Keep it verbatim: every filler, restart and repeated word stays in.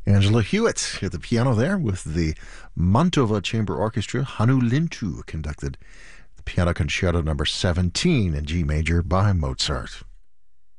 Angela Hewitt at the piano there with the Mantova Chamber Orchestra. Hannu Lintu conducted the Piano Concerto number seventeen in G major by Mozart.